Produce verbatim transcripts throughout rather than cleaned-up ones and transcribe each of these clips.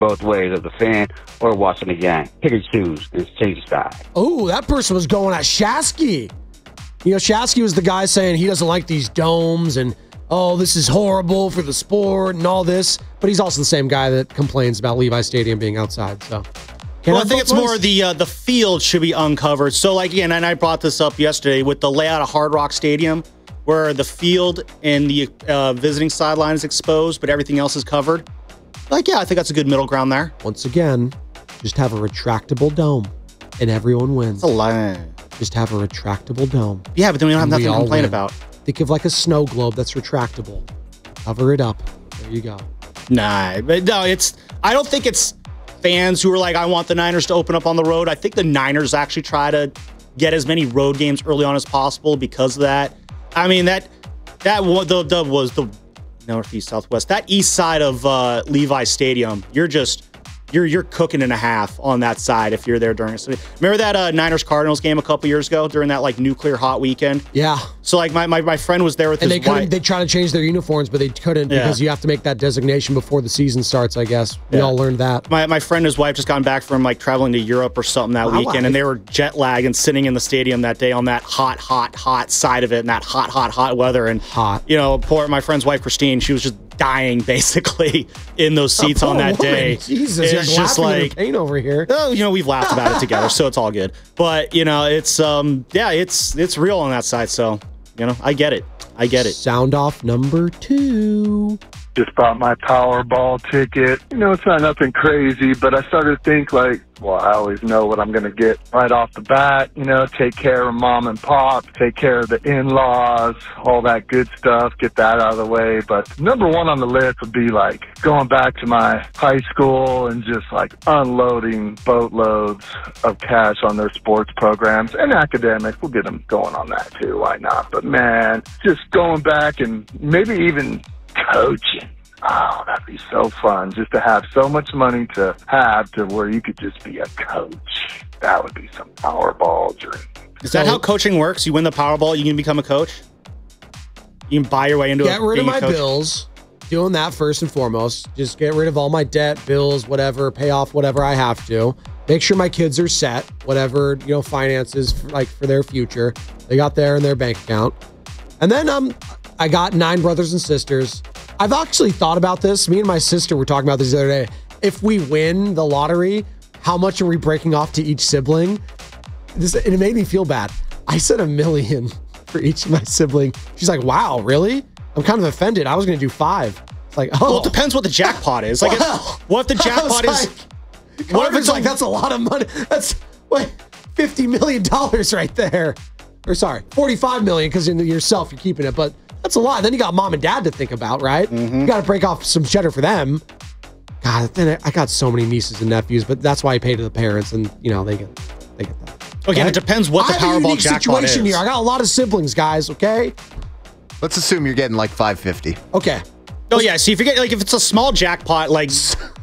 both ways of the fan or watching the game. Pick and choose and change the side. Oh, that person was going at Shasky. You know, Shasky was the guy saying he doesn't like these domes and, oh, this is horrible for the sport and all this. But he's also the same guy that complains about Levi Stadium being outside. So, well, I think it's more the uh, the field should be uncovered. So, like, again, and I brought this up yesterday with the layout of Hard Rock Stadium, where the field and the uh, visiting sideline is exposed, but everything else is covered. Like, yeah, I think that's a good middle ground there. Once again, just have a retractable dome, and everyone wins. That's a lie. Just have a retractable dome. Yeah, but then we don't have nothing to complain about. Think of like a snow globe that's retractable. Cover it up. There you go. Nah, but no, it's. I don't think it's fans who are like, I want the Niners to open up on the road. I think the Niners actually try to get as many road games early on as possible because of that. I mean, that that the, the was the northeast, southwest, that east side of uh, Levi Stadium. You're just you're you're cooking and a half on that side if you're there during it. Remember that uh, Niners Cardinals game a couple years ago during that like nuclear hot weekend? Yeah. So like my my, my friend was there with and his they couldn't. wife. They tried to change their uniforms, but they couldn't Yeah. because you have to make that designation before the season starts. I guess we Yeah. all learned that. My my friend and his wife just gotten back from like traveling to Europe or something that My weekend, wife. and they were jet lagged and sitting in the stadium that day on that hot, hot, hot side of it, and that hot, hot, hot weather. And Hot. you know, poor my friend's wife Christine, she was just dying basically in those seats Oh, on poor that woman. day. Jesus, you're it's just laughing at her like, pain over here. oh, you know, we've laughed about it together, so it's all good. But you know, it's um, yeah, it's it's real on that side. So you know, I get it, I get it. Sound off number two. Just bought my Powerball ticket. You know, it's not nothing crazy, but I started to think like, well, I always know what I'm going to get right off the bat. You know, take care of mom and pop, take care of the in-laws, all that good stuff, get that out of the way. But number one on the list would be like going back to my high school and just like unloading boatloads of cash on their sports programs and academics. We'll get them going on that too. Why not? But man, just going back and maybe even coaching. Oh, that'd be so fun just to have so much money to have to where you could just be a coach. That would be some Powerball dream. Is that how coaching works? You win the Powerball, you can become a coach? You can buy your way into Get a, rid of being a my coach? bills. Doing that first and foremost. Just get rid of all my debt, bills, whatever, pay off whatever I have to. Make sure my kids are set, whatever, you know, finances for, like for their future. They got there in their bank account. And then um I got nine brothers and sisters. I've actually thought about this. Me and my sister were talking about this the other day. If we win the lottery, how much are we breaking off to each sibling? This, it made me feel bad. I said a million for each of my sibling. She's like, wow, really? I'm kind of offended. I was going to do five. It's like, oh. Well, it depends what the jackpot is. Like, Well, if, what if the jackpot I was is... like, what if it's like, that's a lot of money. That's wait, fifty million dollars right there. Or sorry, forty-five million dollars because in yourself, you're keeping it. But that's a lot. Then you got mom and dad to think about, right? Mm-hmm. You got to break off some cheddar for them. God, then I got so many nieces and nephews, but that's why I pay to the parents, and you know they get they get that. Again, Right? it depends what the I have a Powerball unique jackpot is. situation here. I got a lot of siblings, guys. Okay. Let's assume you're getting like five fifty. Okay. Oh yeah, see if you get like if it's a small jackpot, like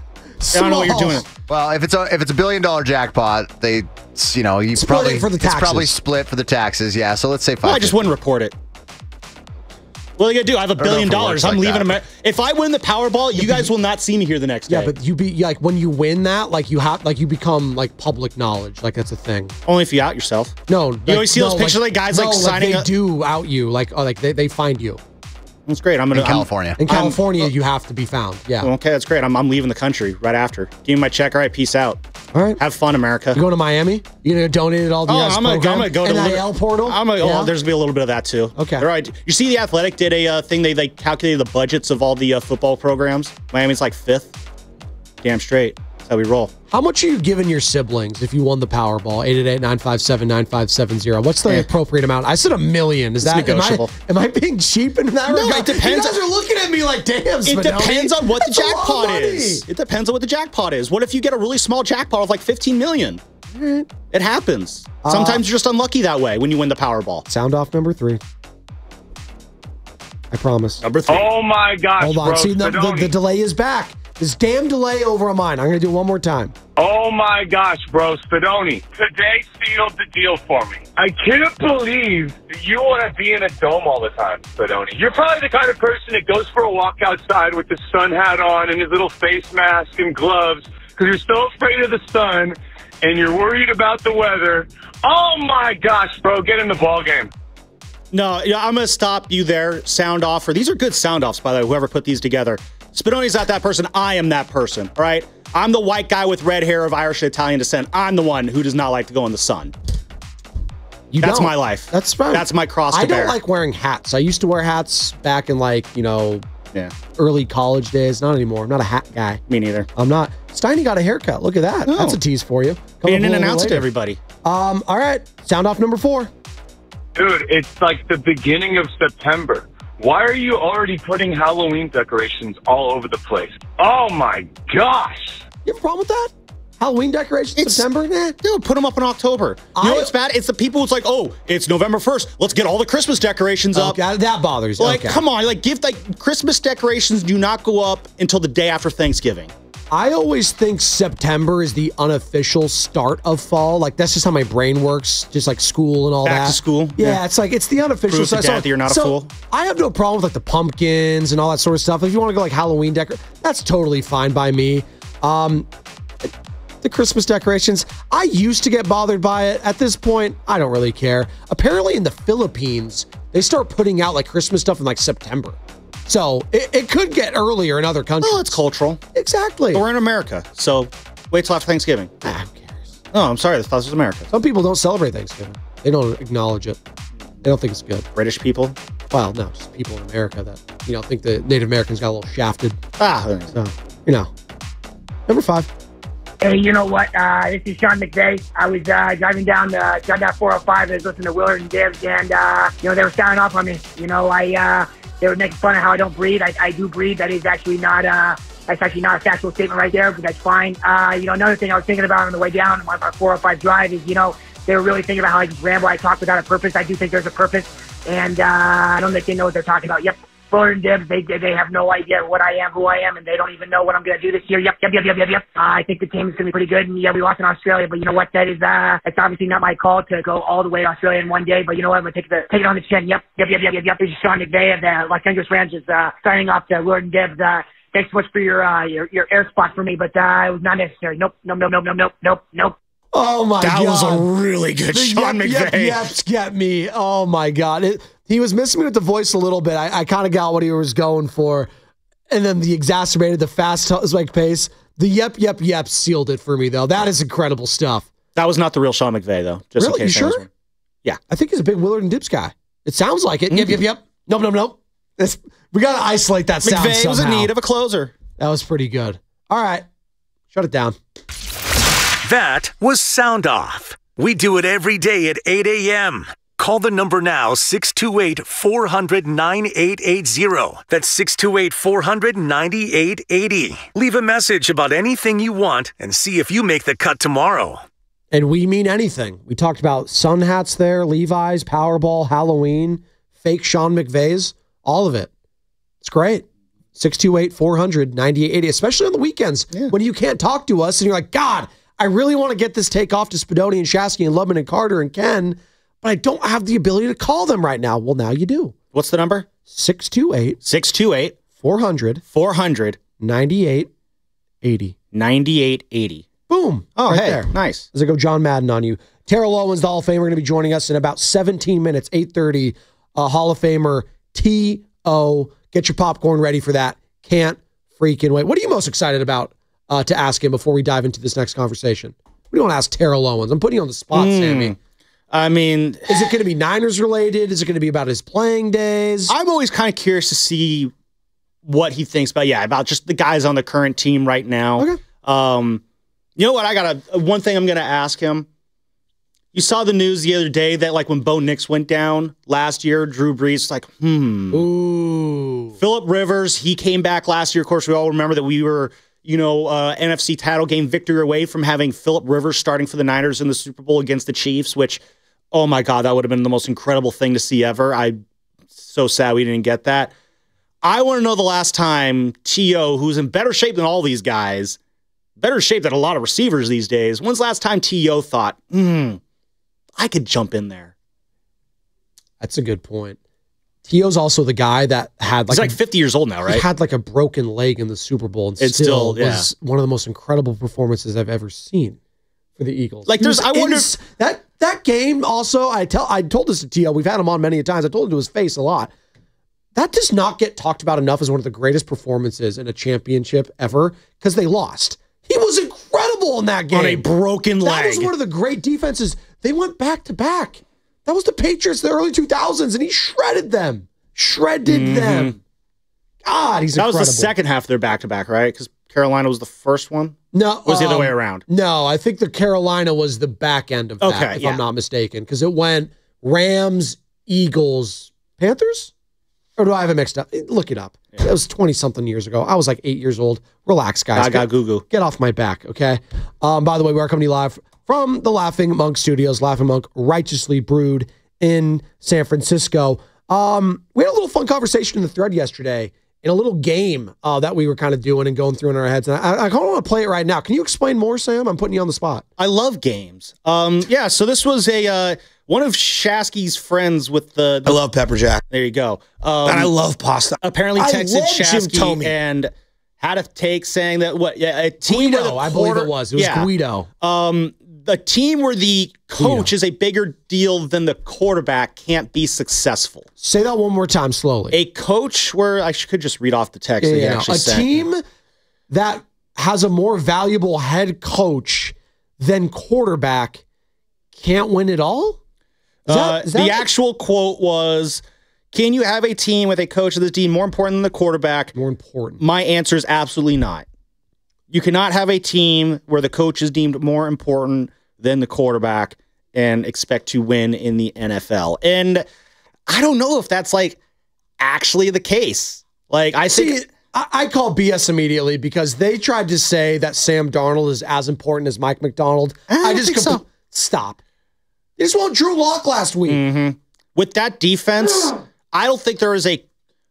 I don't know what you're doing. Well, if it's a if it's a billion dollar jackpot, they you know you Split probably it for the it's probably taxes. split for the taxes. Yeah, so let's say five. Well, I just wouldn't report it. What are you gonna do? I have a don't know billion if it dollars. works I'm like leaving that. America. If I win the Powerball, you guys will not see me here the next Yeah, day. but you be like when you win that, like you have like you become like public knowledge, like that's a thing. Only if you out yourself. No, You always see those pictures of like guys like no, signing they up. do out you, like oh, like they, they find you That's great. I'm gonna in California. in I'm- California. you have to be found. Yeah. I'm, okay, that's great. I'm, I'm leaving the country right after. Give me my check. All right, peace out. All right. Have fun, America. You going to Miami? You gonna donate it all to Oh, your guys' I'm gonna, I'm program? gonna go to N I Liber- L portal. I'm gonna, Yeah? Oh, there's gonna be a little bit of that too. Okay. All right. You see, the Athletic did a uh, thing. They they calculated the budgets of all the uh, football programs. Miami's like fifth. Damn straight. That's how we roll. How much are you giving your siblings if you won the Powerball? eight eight eight, nine five seven, nine five seven zero. What's the Eh. appropriate amount? I said a million. Is It's that negotiable. Am I, am I being cheap in that No, regard? it depends You guys on- are looking at me like, damn, It Spinelli. depends on what the That's a lot of jackpot money. is. It depends on what the jackpot is. What if you get a really small jackpot of like fifteen million? It happens. Uh, Sometimes you're just unlucky that way when you win the Powerball. Sound off number three. I promise. Number three. Oh my gosh, Hold on. bro. See, the, the, Spinoni. the delay is back. This damn delay over on mine. I'm going to do it one more time. Oh my gosh, bro, Spadoni, today sealed the deal for me. I can't believe that you want to be in a dome all the time, Spadoni. You're probably the kind of person that goes for a walk outside with his sun hat on and his little face mask and gloves because you're so afraid of the sun and you're worried about the weather. Oh my gosh, bro, get in the ball game. No, yeah, I'm going to stop you there, sound offer. These are good sound offs, by the way, whoever put these together. Spadoni's not that person. I am that person, all right? I'm the white guy with red hair of Irish and Italian descent. I'm the one who does not like to go in the sun. You That's don't. my life. That's fine. That's my cross to I bear. don't like wearing hats. I used to wear hats back in like, you know, Yeah, early college days. Not anymore. I'm not a hat guy. me neither. I'm not. Steiny got a haircut. Look at that. Oh. That's a tease for you. Come Being up a and little announce it to later. everybody. Um, all right. Sound off number four. Dude, it's like the beginning of September. Why are you already putting Halloween decorations all over the place? Oh my gosh. You have a problem with that? Halloween decorations It's- September? Nah. Dude, put them up in October. You I- know what's bad? It's the people who's like, oh, it's November first. Let's get all the Christmas decorations up. Okay, that bothers you. Like, Okay. come on. Like, give, like, Christmas decorations do not go up until the day after Thanksgiving. I always think September is the unofficial start of fall. Like, that's just how my brain works, just like school and all Back that. to school? Yeah, Yeah. it's like, it's the unofficial Prove to start. dad that you're not a so fool. I have no problem with like the pumpkins and all that sort of stuff. If you want to go like Halloween decor, that's totally fine by me. Um, the Christmas decorations, I used to get bothered by it. At this point, I don't really care. Apparently in the Philippines, they start putting out like Christmas stuff in like September. So it, it could get earlier in other countries. Well, it's cultural. Exactly. But we're in America, so wait till after Thanksgiving. Ah, who cares? Oh, I'm sorry. I thought this was America. Some people don't celebrate Thanksgiving. They don't acknowledge it. They don't think it's good. British people. Well, no, just people in America that, you know, think the Native Americans got a little shafted. Ah, So, you know. Number five. Hey, you know what? Uh, this is Sean McVay. I was uh, driving down the driving down four oh five. I was listening to Willard and Dibs, and uh, you know they were sounding off on me. You know, I uh, they were making fun of how I don't breathe. I, I do breathe. That is actually not uh, that's actually not a factual statement right there, but that's fine. Uh, you know, another thing I was thinking about on the way down on my four oh five drive is, you know, they were really thinking about how I just ramble. I talk without a purpose. I do think there's a purpose, and uh, I don't think they know what they're talking about. Yep. Willard and Dibs, they they have no idea what I am, who I am, and they don't even know what I'm going to do this year. Yep, yep, yep, yep, yep, yep. Uh, I think the team is going to be pretty good, and yeah, we lost in Australia, but you know what? That is, uh, it's obviously not my call to go all the way to Australia in one day, but you know what? I'm going to take, the, take it on the chin. Yep, yep, yep, yep, yep, yep. This is Sean McVay of the Los Angeles Rams, is uh, signing off to Willard and Dibs. Uh, thanks so much for your, uh, your, your air spot for me, but uh, it was not necessary. Nope, nope, nope, nope, nope, nope, nope, nope. Oh, my that God. was a really good The Sean yep, McVay. Yep, yeps get me. Oh, my God. It, he was missing me with the voice a little bit. I, I kind of got what he was going for. And then the exacerbated, the fast like pace. The yep, yep, yep sealed it for me, though. That is incredible stuff. That was not the real Sean McVay, though. Just Really? in case You I was sure? wrong. Yeah. I think he's a big Willard and Dibs guy. It sounds like it. Mm-hmm. Yep, yep, yep. Nope, nope, nope. It's, we got to isolate that sound McVay was in somehow. need of a closer. That was pretty good. All right. Shut it down. That was Sound Off. We do it every day at eight a.m. Call the number now, six two eight, four hundred, nine eight eight zero. That's six two eight, four hundred, nine eight eight zero. Leave a message about anything you want and see if you make the cut tomorrow. And we mean anything. We talked about sun hats there, Levi's, Powerball, Halloween, fake Sean McVays, all of it. It's great. six two eight, four hundred, nine eight eight zero, especially on the weekends Yeah. when you can't talk to us and you're like, God, I really want to get this take off to Spadoni and Shasky and Lubman and Carter and Ken, but I don't have the ability to call them right now. Well, now you do. What's the number? six two eight, six two eight, four hundred, four hundred, nine eight eight zero. ninety-eight eighty. Boom. Oh, right hey, there. nice. As I go John Madden on you. Terrell Owens, the Hall of Famer, going to be joining us in about seventeen minutes, eight thirty. Uh, Hall of Famer T O. Get your popcorn ready for that. Can't freaking wait. What are you most excited about uh, to ask him before we dive into this next conversation? What do you want to ask Terrell Owens? I'm putting you on the spot, Mm. Sammy. I mean, Is it going to be Niners related? Is it going to be about his playing days? I'm always kind of curious to see what he thinks about, yeah, about just the guys on the current team right now. Okay. Um, you know what? I got a one thing I'm going to ask him. You saw the news the other day that, like, when Bo Nix went down last year, Drew Brees was like, hmm. Ooh. Phillip Rivers, he came back last year. Of course, we all remember that we were, you know, uh, N F C title game victory away from having Phillip Rivers starting for the Niners in the Super Bowl against the Chiefs, which, oh my God, that would have been the most incredible thing to see ever. I'm so sad we didn't get that. I want to know the last time T O, who's in better shape than all these guys, better shape than a lot of receivers these days. When's the last time T O thought, hmm, I could jump in there? That's a good point. T O's also the guy that had like he's like fifty years old now, right? He had like a broken leg in the Super Bowl, and it's still, still yeah. was one of the most incredible performances I've ever seen for the Eagles. Like, He there's, was I wonder ins- that that game. Also, I tell, I told this to T O. We've had him on many times. I told him to his face a lot. That does not get talked about enough as one of the greatest performances in a championship ever because they lost. He was incredible in that game on a broken leg. That was one of the great defenses. They went back to back. That was the Patriots, the early two thousands, and he shredded them. Shredded mm-hmm. them. God, he's that incredible. was the second half of their back-to-back, right? Because Carolina was the first one? No. Or was um, the other way around? No, I think the Carolina was the back end of that, okay, if yeah. I'm not mistaken. Because it went Rams, Eagles, Panthers? Or do I have it mixed up? Look it up. Yeah. It was twenty-something years ago. I was like eight years old. Relax, guys. I got Google. Get off my back, okay? Um, by the way, we are coming to you live from the Laughing Monk Studios. Laughing Monk, righteously brewed in San Francisco. Um, we had a little fun conversation in the thread yesterday in a little game uh, that we were kind of doing and going through in our heads. And I, I kind of want to play it right now. Can you explain more, Sam? I'm putting you on the spot. I love games. Um, yeah, so this was a uh, one of Shasky's friends with the, the... I love pepper jack. There you go. Um, and I love pasta. Apparently I texted Shasky Jim and had a take saying that, what, yeah, a team... Guido, I believe it was. It was yeah, Guido. Um... A team where the coach Guido. is a bigger deal than the quarterback can't be successful. Say that one more time slowly. A coach where I could just read off the text. Yeah, that he yeah, actually a sent. team that has a more valuable head coach than quarterback can't win it all? Is Uh, that, is that the like- actual quote was, can you have a team with a coach of this team more important than the quarterback? More important. My answer is absolutely not. You cannot have a team where the coach is deemed more important than the quarterback and expect to win in the N F L. And I don't know if that's like actually the case. Like I think See, I, I call B S immediately because they tried to say that Sam Darnold is as important as Mike McDonald. I don't I just think compl- so. stop. They just won Drew Lock last week. Mm-hmm. With that defense, I don't think there is a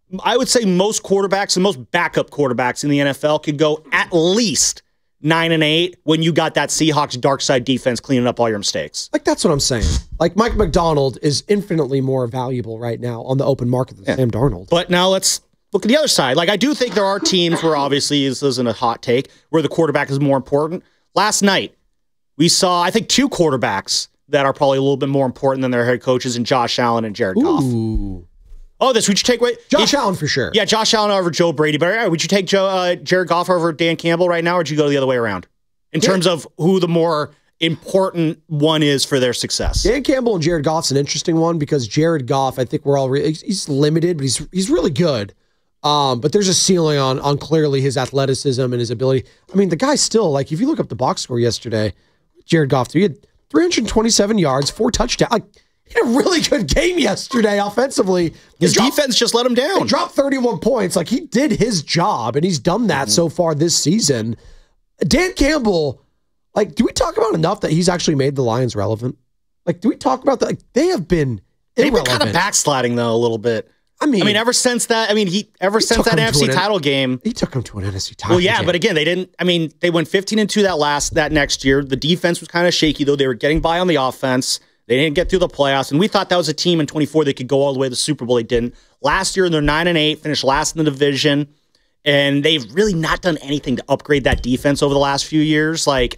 I would say most quarterbacks and most backup quarterbacks in the N F L could go at least nine and eight when you got that Seahawks dark side defense cleaning up all your mistakes. Like, that's what I'm saying. Like, Mike McDonald is infinitely more valuable right now on the open market than Yeah. Sam Darnold. But now let's look at the other side. Like, I do think there are teams where obviously this isn't a hot take, where the quarterback is more important. Last night, we saw, I think, two quarterbacks that are probably a little bit more important than their head coaches in Josh Allen and Jared Goff. Ooh. Oh, this, would you take away? Josh Allen for sure. Yeah, Josh Allen over Joe Brady. But all right, would you take Joe, uh, Jared Goff over Dan Campbell right now, or would you go the other way around? In Yeah. terms of who the more important one is for their success. Dan Campbell and Jared Goff's an interesting one because Jared Goff, I think we're all re- he's, he's limited, but he's he's really good. Um, but there's a ceiling on on clearly his athleticism and his ability. I mean, the guy's still like, if you look up the box score yesterday, Jared Goff, he had three hundred twenty-seven yards, four touchdowns. Like, he had a really good game yesterday offensively. His He dropped- defense just let him down. He dropped thirty-one points. Like, he did his job, and he's done that mm-hmm. so far this season. Dan Campbell, like, do we talk about enough that he's actually made the Lions relevant? Like, do we talk about that? Like, they have been They've been irrelevant. kind of backsliding though a little bit. I mean, I mean, ever since that, I mean, he ever he since took that him N F C to an- title game. He took him to an N F C title Well, yeah, game. but again, they didn't. I mean, they went fifteen and two that last that next year. The defense was kind of shaky though. They were getting by on the offense. They didn't get through the playoffs, and we thought that was a team in twenty-four that could go all the way to the Super Bowl. They didn't. Last year, they're nine and eight, finished last in the division, and they've really not done anything to upgrade that defense over the last few years. Like,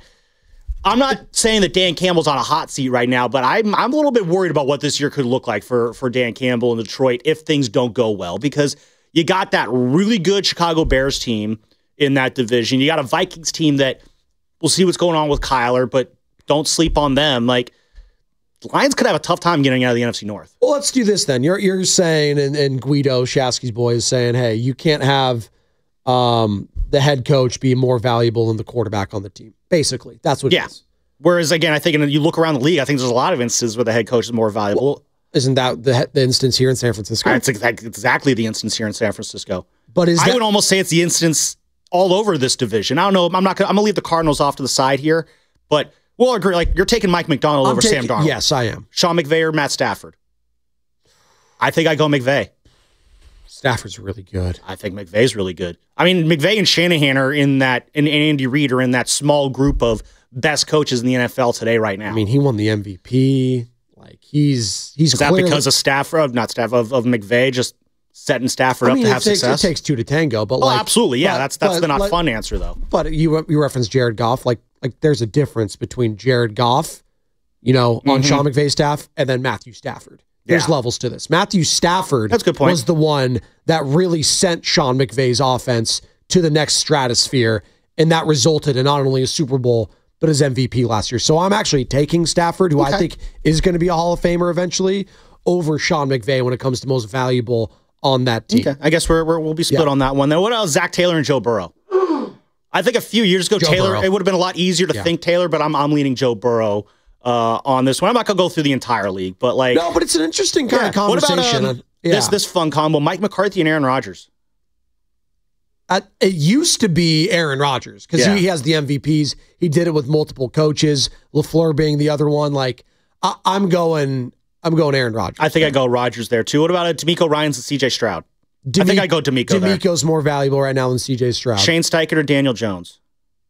I'm not saying that Dan Campbell's on a hot seat right now, but I'm I'm a little bit worried about what this year could look like for for Dan Campbell in Detroit if things don't go well, because you got that really good Chicago Bears team in that division. You got a Vikings team that we'll see what's going on with Kyler, but don't sleep on them. Like, the Lions could have a tough time getting out of the N F C North. Well, let's do this then. You're you're saying, and, and Guido, Shasky's boy, is saying, hey, you can't have um, the head coach be more valuable than the quarterback on the team. Basically, that's what yeah. it is. Whereas, again, I think in, you look around the league, I think there's a lot of instances where the head coach is more valuable. Well, isn't that the, the instance here in San Francisco? It's exactly the instance here in San Francisco. But is I that, would almost say it's the instance all over this division. I don't know. I'm not. Gonna, I'm gonna leave the Cardinals off to the side here, but we'll agree. Like, you're taking Mike McDonald I'm over taking, Sam Darnold. Yes, I am. Sean McVay or Matt Stafford. I think I go McVay. Stafford's really good. I think McVay's really good. I mean, McVay and Shanahan are in that, and Andy Reid are in that small group of best coaches in the N F L today right now. I mean, he won the M V P. Like, he's he's Is that clearly, because of Stafford, not Stafford, of, of McVay just setting Stafford I mean, up to it have takes, success? It takes two to tango, but oh, like, absolutely, yeah. but, that's that's but, the not like, fun answer though. But you you referenced Jared Goff. Like like there's a difference between Jared Goff, you know, on Mhm. Sean McVay's staff, and then Matthew Stafford. There's Yeah. levels to this. Matthew Stafford That's a good point. was the one that really sent Sean McVay's offense to the next stratosphere, and that resulted in not only a Super Bowl, but his M V P last year. So I'm actually taking Stafford, who I Okay. think is going to be a Hall of Famer eventually, over Sean McVay when it comes to most valuable on that team. Okay, I guess we're, we're we'll be split Yeah. on that one. Then what about Zach Taylor and Joe Burrow? I think a few years ago, Joe Taylor Burrow. it would have been a lot easier to Yeah. think Taylor, but I'm I'm leaning Joe Burrow uh, on this one. I'm not gonna go through the entire league, but like No, but it's an interesting kind yeah. of conversation. What about um, yeah. this this fun combo? Mike McCarthy and Aaron Rodgers. Uh, it used to be Aaron Rodgers because Yeah. he, he has the M V Ps. He did it with multiple coaches, LaFleur being the other one. Like, I, I'm going, I'm going Aaron Rodgers. I think I go Rodgers there too. What about uh, D'Amico Ryans and C J Stroud? I think I go D'Amico there. D'Amico's more valuable right now than C J Stroud. Shane Steichen or Daniel Jones?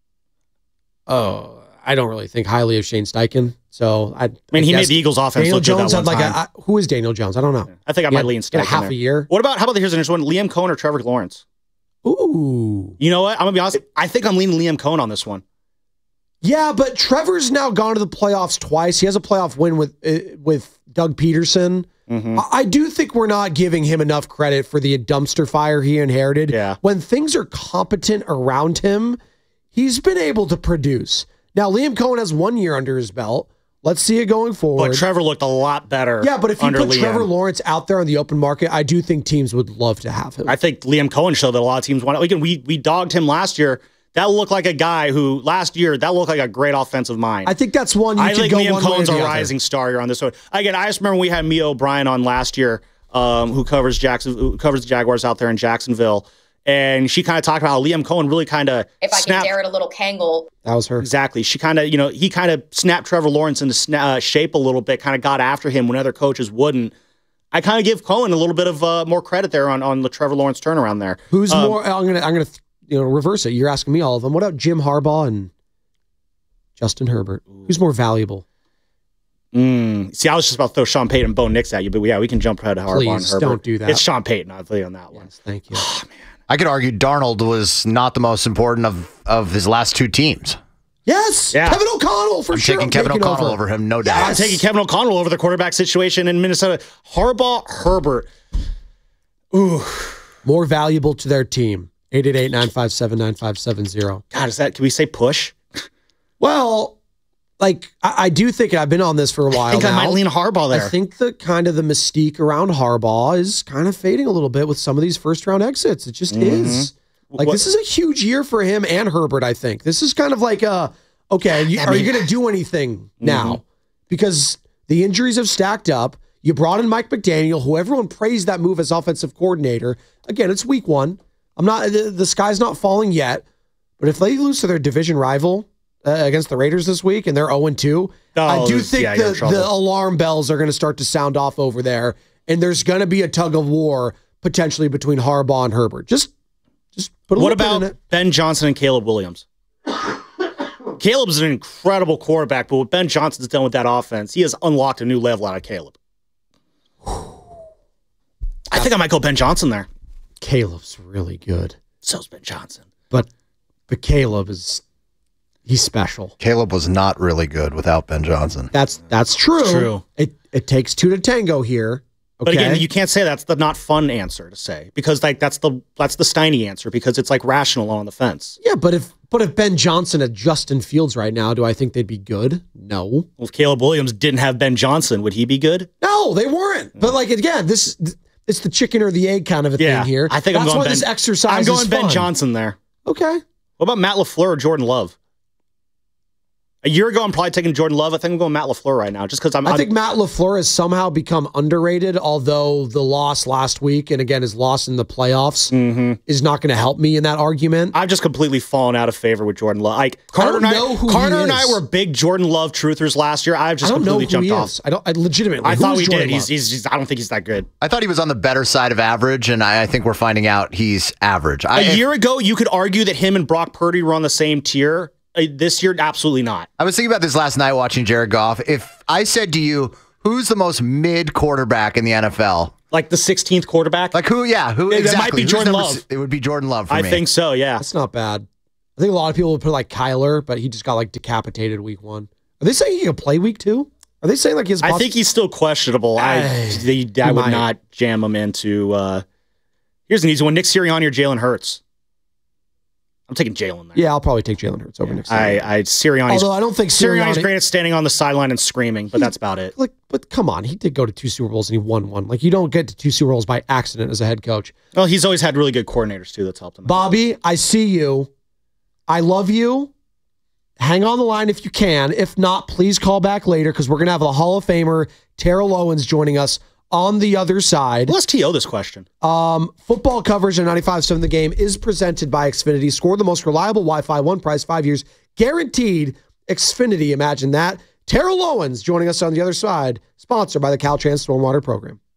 Oh, I don't really think highly of Shane Steichen. So I, I mean, he guess made the Eagles offense Daniel look good Jones that had one like time. a, I, who is Daniel Jones? I don't know. I think I He might had- lean he had Steichen half there. a year. What about how about the here's the next one? Liam Cohen or Trevor Lawrence? Ooh, You know what? I'm gonna be honest. I think I'm leaning Liam Cohen on this one. yeah, but Trevor's now gone to the playoffs twice. He has a playoff win with uh, with Doug Peterson. Mm-hmm. I I do think we're not giving him enough credit for the dumpster fire he inherited. Yeah. When things are competent around him, he's been able to produce. Now, Liam Cohen has one year under his belt. Let's see it going forward. But Trevor looked a lot better. yeah, but if you under put Liam. Trevor Lawrence out there on the open market, I do think teams would love to have him. I think Liam Cohen showed that a lot of teams want. Again, we we dogged him last year. That looked like a guy who last year that looked like a great offensive mind. I think that's one you I could think go Liam one way or Cohen's the a other. rising star here on this one. Again, I just remember we had Mia O'Brien on last year, um, who covers Jackson, who covers the Jaguars out there in Jacksonville, and she kind of talked about how Liam Cohen really kind of If I can snapped. dare it a little Kangol. That was her. Exactly. She kind of, you know, he kind of snapped Trevor Lawrence into sna- uh, shape a little bit, kind of got after him when other coaches wouldn't. I kind of give Cohen a little bit of uh, more credit there on, on the Trevor Lawrence turnaround there. Who's Um, more? I'm gonna I'm gonna you know reverse it. You're asking me all of them. What about Jim Harbaugh and Justin Herbert? Who's more valuable? Mm, see, I was just about to throw Sean Payton and Bo Nix at you, but yeah, we can jump ahead to Harbaugh and Please Herbert. don't do that. It's Sean Payton, I'll tell you on that one. Yes, thank you. I could argue Darnold was not the most important of, of his last two teams. Yes, Yeah. Kevin O'Connell for I'm sure. taking I'm Kevin taking O'Connell over. him, no doubt. I'm taking Kevin O'Connell over the quarterback situation in Minnesota. Harbaugh, Herbert. Ooh, More valuable to their team. eight eight eight, nine five seven, nine five seven zero. God, is that? Can we say push? Well, like I, I do think I've been on this for a while I think now. I might lean Harbaugh there. I think the kind of the mystique around Harbaugh is kind of fading a little bit with some of these first round exits. It just is. Like What- this is a huge year for him and Herbert. I think this is kind of like a okay. You, I are you mean- going to do anything now? Because the injuries have stacked up. You brought in Mike McDaniel, who everyone praised that move as offensive coordinator. Again, it's week one. I'm not the, the sky's not falling yet. But if they lose to their division rival uh, against the Raiders this week and they're oh and two, Oh, I do this- think yeah, you're in the, trouble. the alarm bells are going to start to sound off over there, and there's going to be a tug of war potentially between Harbaugh and Herbert. Just, just put a What little about bit in it. Ben Johnson and Caleb Williams? Caleb's an incredible quarterback, but what Ben Johnson's done with that offense, he has unlocked a new level out of Caleb. I think I might go Ben Johnson there. Caleb's really good, So's Ben Johnson. but but Caleb is he's special. Caleb was not really good without Ben Johnson. That's that's true. True. It it takes two to tango here. But Okay. again, you can't say that's the not fun answer to say because like that's the that's the Steiny answer because it's like rational on the fence. yeah, but if but if Ben Johnson had Justin Fields right now, do I think they'd be good? No. Well, if Caleb Williams didn't have Ben Johnson, would he be good? No, they weren't. But like again, this it's the chicken or the egg kind of a Yeah, thing here. I think That's I'm going why Ben. this exercise I'm going is Ben fun. Johnson there. Okay. What about Matt LaFleur or Jordan Love? A year ago, I'm probably taking Jordan Love. I think I'm going Matt LaFleur right now, just because I'm. I I'm, think Matt LaFleur has somehow become underrated, although the loss last week, and again, his loss in the playoffs, mm-hmm. is not going to help me in that argument. I've just completely fallen out of favor with Jordan Love. Like Carter and I, know who Carter he and I is. were big Jordan Love truthers last year. I've just I don't know completely who jumped he off. is. I don't. I legitimately. I who thought is we Jordan did. Love? He's, he's, he's. I don't think he's that good. I thought he was on the better side of average, and I, I think we're finding out he's average. I, A year ago, you could argue that him and Brock Purdy were on the same tier. Uh, This year, absolutely not. I was thinking about this last night watching Jared Goff. If I said to you, who's the most mid quarterback in the N F L? Like the sixteenth quarterback? Like who? Yeah, who Yeah, that exactly? might be Who's Jordan number Love. s- It would be Jordan Love for I me. think so, yeah. That's not bad. I think a lot of people would put like Kyler, but he just got like decapitated week one. Are they saying he can play week two? Are they saying like his? I think he's still questionable. I, Ay, they, I he would might. not jam him into. Uh, here's an easy one: Nick Sirianni or Jalen Hurts. I'm taking Jalen there. Yeah, I'll probably take Jalen Hurts over next. I, I Sirianni's, Although I don't think Sirianni's Sirianni- great at standing on the sideline and screaming, but that's about it. Like, but come on, he did go to two Super Bowls and he won one. Like, you don't get to two Super Bowls by accident as a head coach. Well, he's always had really good coordinators too. That's helped him. Bobby, I see you. I love you. Hang on the line if you can. If not, please call back later because we're going to have a Hall of Famer, Terrell Owens, joining us on the other side. Let's T O this question. Um, football coverage on ninety-five point seven The Game is presented by Xfinity. Score the most reliable Wi-Fi, one price, five years, guaranteed. Xfinity, imagine that. Terrell Owens joining us on the other side, sponsored by the Caltrans Stormwater Program.